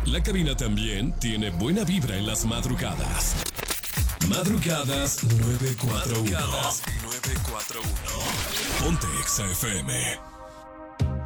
La cabina también tiene buena vibra en las madrugadas. Madrugadas 941. Ponte Exa FM.